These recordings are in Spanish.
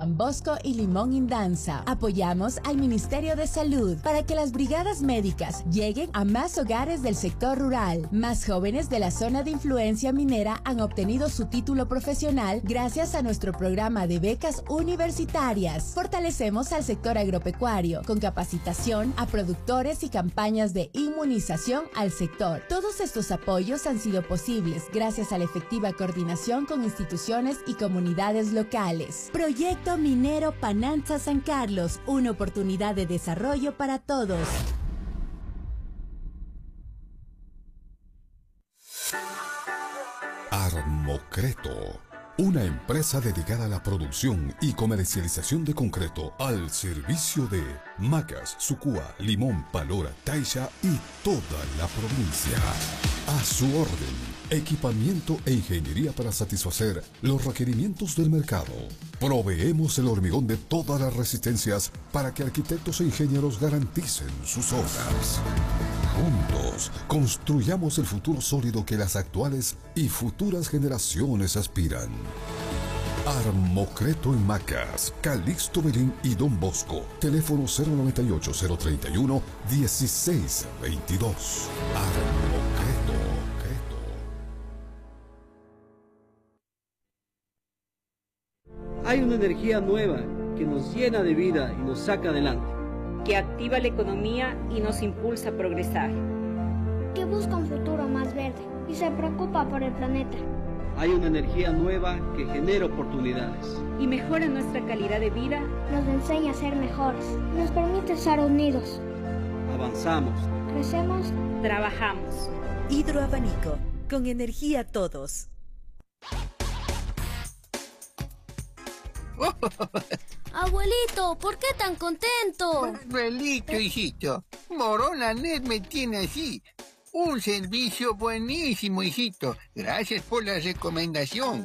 Don Bosco y Limón Indanza. Apoyamos al Ministerio de Salud para que las brigadas médicas lleguen a más hogares del sector rural. Más jóvenes de la zona de influencia minera han obtenido su título profesional gracias a nuestro programa de becas universitarias. Fortalecemos al sector agropecuario con capacitación a productores y campañas de inmunización al sector. Todos estos apoyos han sido posibles gracias a la efectiva coordinación con instituciones y comunidades locales. Proyecto Minero Pananza San Carlos, una oportunidad de desarrollo para todos. Armocreto, una empresa dedicada a la producción y comercialización de concreto al servicio de Macas, Sucúa, Limón, Palora, Taisha y toda la provincia. A su orden, equipamiento e ingeniería para satisfacer los requerimientos del mercado. Proveemos el hormigón de todas las resistencias para que arquitectos e ingenieros garanticen sus obras. Juntos, construyamos el futuro sólido que las actuales y futuras generaciones aspiran. Armocreto en Macas, Calixto Belín y Don Bosco. Teléfono 098-031-1622. Armocreto. Hay una energía nueva que nos llena de vida y nos saca adelante. Que activa la economía y nos impulsa a progresar. Que busca un futuro más verde y se preocupa por el planeta. Hay una energía nueva que genera oportunidades. Y mejora nuestra calidad de vida. Nos enseña a ser mejores. Nos permite estar unidos. Avanzamos. Crecemos. Trabajamos. Hidroabanico. Con energía todos. Abuelito, ¿por qué tan contento? Manuelito, hijito, Moronanet me tiene así. Un servicio buenísimo, hijito. Gracias por la recomendación.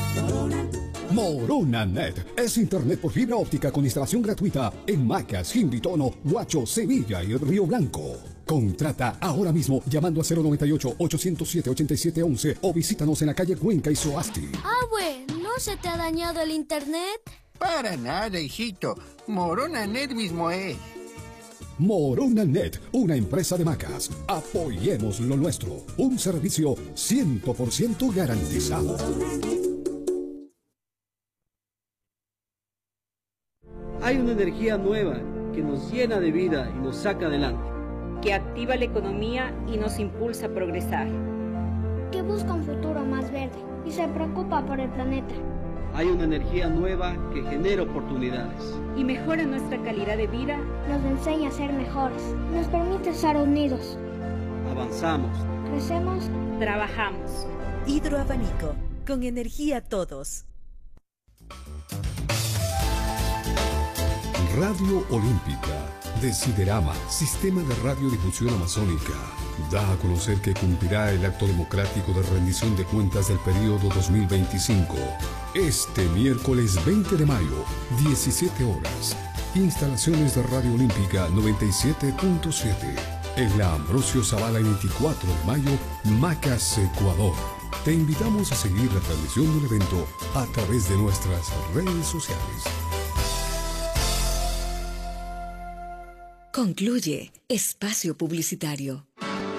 Moronanet es internet por fibra óptica con instalación gratuita en Macas, Jimbitono, Huacho, Sevilla y Río Blanco. Contrata ahora mismo llamando a 098-807-8711 o visítanos en la calle Cuenca y Soasti. Abue, ¿no se te ha dañado el internet? Para nada, hijito. Moronanet mismo es. Moronanet, una empresa de Macas. Apoyemos lo nuestro. Un servicio 100% garantizado. Hay una energía nueva que nos llena de vida y nos saca adelante. Que activa la economía y nos impulsa a progresar. Que busca un futuro más verde y se preocupa por el planeta. Hay una energía nueva que genera oportunidades. Y mejora nuestra calidad de vida. Nos enseña a ser mejores. Nos permite estar unidos. Avanzamos. Crecemos. Trabajamos. Hidroabanico. Con energía todos. Radio Olímpica, Desiderama, Sistema de Radiodifusión Amazónica, da a conocer que cumplirá el acto democrático de rendición de cuentas del periodo 2025. Este miércoles 20 de mayo, 17 horas. Instalaciones de Radio Olímpica 97.7. En la Ambrosio Zavala 24 de mayo, Macas, Ecuador. Te invitamos a seguir la transmisión del evento a través de nuestras redes sociales. Concluye espacio publicitario.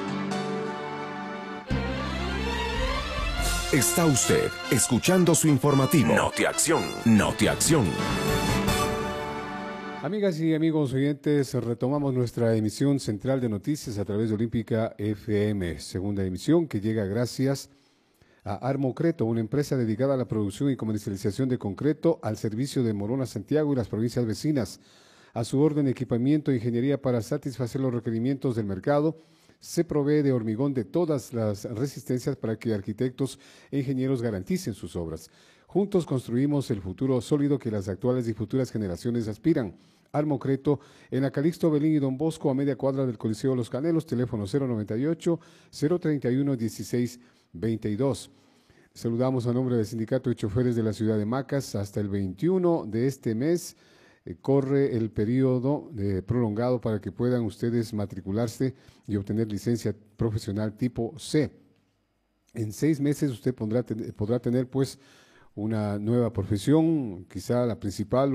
Está usted escuchando su informativo Notiacción. Notiacción. Amigas y amigos oyentes, retomamos nuestra emisión central de noticias a través de Olímpica FM, segunda emisión que llega gracias a Armocreto, una empresa dedicada a la producción y comercialización de concreto al servicio de Morona, Santiago y las provincias vecinas. A su orden, equipamiento e ingeniería para satisfacer los requerimientos del mercado. Se provee de hormigón de todas las resistencias para que arquitectos e ingenieros garanticen sus obras. Juntos construimos el futuro sólido que las actuales y futuras generaciones aspiran. Armocreto, en la Calixto Belín y Don Bosco, a media cuadra del Coliseo Los Canelos, teléfono 098-031-1622. Saludamos a nombre del Sindicato de Choferes de la Ciudad de Macas. Hasta el 21 de este mes corre el periodo prolongado para que puedan ustedes matricularse y obtener licencia profesional tipo C. En 6 meses usted podrá tener pues una nueva profesión, quizá la principal